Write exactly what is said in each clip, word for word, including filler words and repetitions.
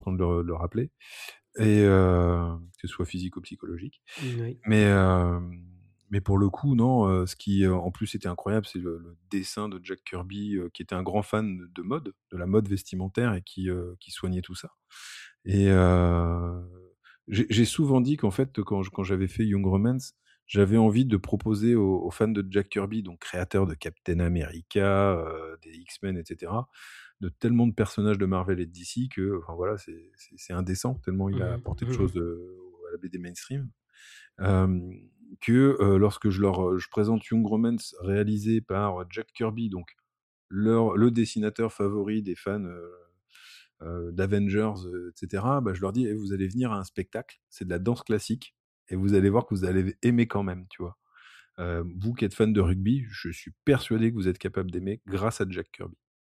de le, le rappeler, et euh, que ce soit physique ou psychologique. Oui. Mais, euh, mais pour le coup, non, euh, ce qui euh, en plus était incroyable, c'est le, le dessin de Jack Kirby, euh, qui était un grand fan de mode, de la mode vestimentaire, et qui, euh, qui soignait tout ça. Et euh, j'ai, j'ai souvent dit qu'en fait, quand, je- quand j'avais fait Young Romance, j'avais envie de proposer aux, aux fans de Jack Kirby, donc créateur de Captain America, euh, des X-Men, et cetera, de tellement de personnages de Marvel et de D C que, enfin voilà, c'est, c'est, c'est indécent, tellement il a Mhm. apporté de Mhm. choses euh, à la B D mainstream. Euh, que euh, lorsque je leur je présente Young Romance réalisé par Jack Kirby, donc leur, le dessinateur favori des fans euh, euh, d'Avengers, euh, et cetera, bah, je leur dis, eh, vous allez venir à un spectacle, c'est de la danse classique, et vous allez voir que vous allez aimer quand même, tu vois. Euh, vous qui êtes fan de rugby, je suis persuadé que vous êtes capable d'aimer grâce à Jack Kirby.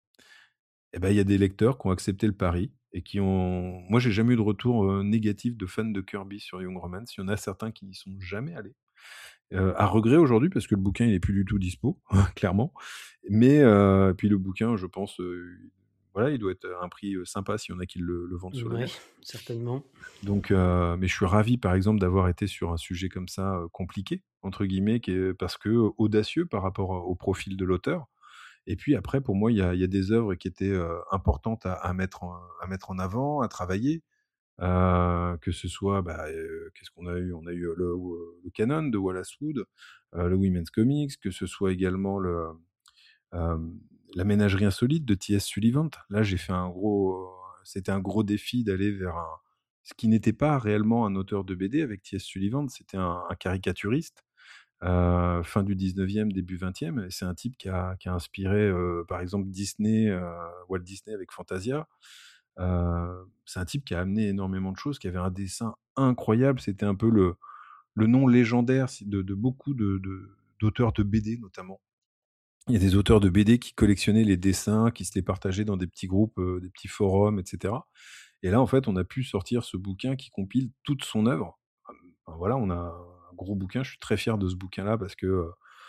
Et ben, il y a des lecteurs qui ont accepté le pari et qui ont. Moi, j'ai jamais eu de retour euh, négatif de fans de Kirby sur Young Romance. Il y en a certains qui n'y sont jamais allés. Euh, à regret aujourd'hui, parce que le bouquin, il est plus du tout dispo, clairement. Mais euh, puis le bouquin, je pense, euh, voilà, il doit être à un prix euh, sympa s'il y en a qui le, le vendent sur le Ouais, net. certainement. Donc, euh, mais je suis ravi, par exemple, d'avoir été sur un sujet comme ça, euh, compliqué, entre guillemets, qui est, parce que euh, audacieux par rapport au profil de l'auteur. Et puis après, pour moi, il y a, il y a des œuvres qui étaient euh, importantes à, à, mettre en, à mettre en avant, à travailler. Euh, que ce soit, bah, euh, qu'est-ce qu'on a eu On a eu le, le canon de Wallace Wood, euh, le Women's Comics, que ce soit également le, euh, la ménagerie insolite de T S. Sullivan. Là, j'ai fait un gros, c'était un gros défi d'aller vers un, ce qui n'était pas réellement un auteur de B D avec T S. Sullivan, c'était un, un caricaturiste. Euh, fin du dix-neuvième, début vingtième, et c'est un type qui a, qui a inspiré, euh, par exemple, Disney, euh, Walt Disney avec Fantasia. Euh, c'est un type qui a amené énormément de choses, qui avait un dessin incroyable. C'était un peu le, le nom légendaire de, de beaucoup de, de, d'auteurs de B D, notamment. Il y a des auteurs de B D qui collectionnaient les dessins, qui se les partageaient dans des petits groupes, euh, des petits forums, et cetera. Et là, en fait, on a pu sortir ce bouquin qui compile toute son œuvre. Enfin, voilà, on a un gros bouquin. Je suis très fier de ce bouquin-là parce que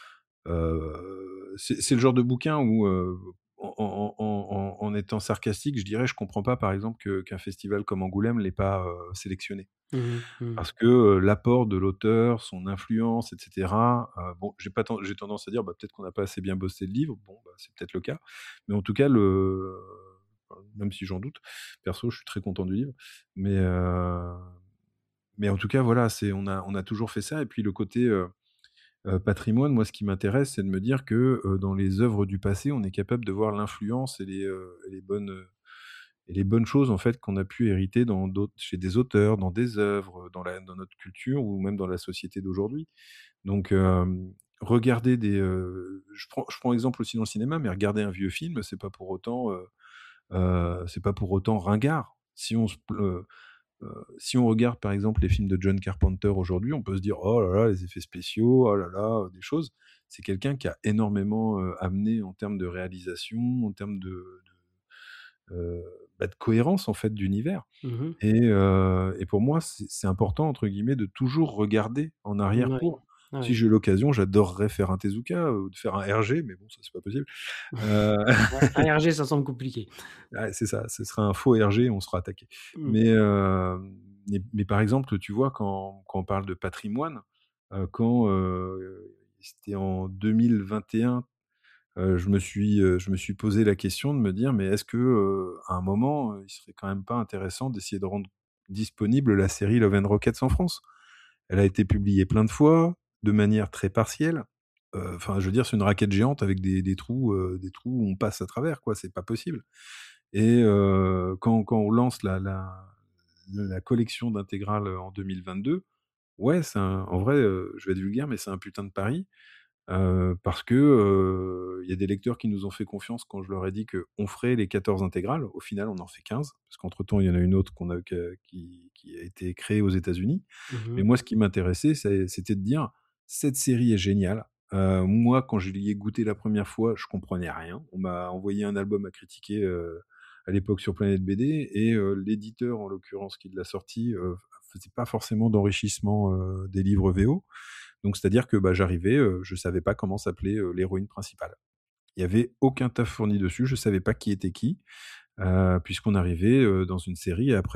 euh, c'est, c'est le genre de bouquin où, euh, en, en, en, en, étant sarcastique, je dirais, je comprends pas, par exemple, que, qu'un festival comme Angoulême l'ait pas euh, sélectionné. Mhm. Mhm. Parce que euh, l'apport de l'auteur, son influence, et cetera. Euh, bon, j'ai pas ten- j'ai tendance à dire, bah, peut-être qu'on n'a pas assez bien bossé le livre. Bon, bah, c'est peut-être le cas, mais en tout cas, le, même si j'en doute, perso, je suis très content du livre. Mais euh... mais en tout cas, voilà, c'est on a on a toujours fait ça. Et puis le côté euh, euh, patrimoine, moi, ce qui m'intéresse, c'est de me dire que euh, dans les œuvres du passé, on est capable de voir l'influence et les euh, et les bonnes euh, et les bonnes choses en fait qu'on a pu hériter dans d'autres, chez des auteurs, dans des œuvres, dans la, dans notre culture ou même dans la société d'aujourd'hui. Donc, euh, regarder des, euh, je prends, je prends exemple aussi dans le cinéma, mais regarder un vieux film, c'est pas pour autant, euh, euh, c'est pas pour autant ringard. Si on se, euh, euh, si on regarde par exemple les films de John Carpenter aujourd'hui, on peut se dire oh là là les effets spéciaux, oh là là des choses. C'est quelqu'un qui a énormément euh, amené en termes de réalisation, en termes de, de, euh, bah, de cohérence en fait d'univers. Mhm. Et, euh, et pour moi, c'est c'est important, entre guillemets, de toujours regarder en Ouais. arrière-cour. Si Ouais. j'ai l'occasion, j'adorerais faire un Tezuka ou de faire un R G, mais bon, ça, c'est pas possible. Euh, Ouais, un R G, ça semble compliqué. ouais, c'est ça, ce serait un faux R G, on sera attaqué. Mhm. Mais, euh, mais, mais par exemple, tu vois, quand, quand on parle de patrimoine, euh, quand euh, c'était en deux mille vingt et un, euh, je me suis, euh, je me suis posé la question de me dire, mais est-ce que euh, à un moment, euh, il serait quand même pas intéressant d'essayer de rendre disponible la série Love and Rockets en France? Elle a été publiée plein de fois, de manière très partielle. Euh, Enfin, je veux dire, c'est une raquette géante avec des, des trous, euh, des trous où on passe à travers, quoi. C'est pas possible. Et euh, quand, quand on lance la, la, la collection d'intégrales en deux mille vingt-deux, ouais, c'est un- en vrai, euh, je vais être vulgaire, mais c'est un putain de pari. Euh, parce que euh, il y a des lecteurs qui nous ont fait confiance quand je leur ai dit qu'on ferait les quatorze intégrales. Au final, on en fait quinze, parce qu'entre-temps, il y en a une autre qu'on a, qui, qui a été créée aux États-Unis. Mais Mhm. moi, ce qui m'intéressait, c'est- c'était de dire, cette série est géniale. Euh, moi, quand je l'y ai goûté la première fois, je comprenais rien. On m'a envoyé un album à critiquer euh, à l'époque sur Planète B D, et euh, l'éditeur, en l'occurrence, qui l'a sorti, euh, faisait pas forcément d'enrichissement euh, des livres V O. Donc, c'est-à-dire que bah, j'arrivais, euh, je savais pas comment s'appelait euh, l'héroïne principale. Il y avait aucun taf fourni dessus, je savais pas qui était qui. heu, puisqu'on arrivait, heu, dans une série et après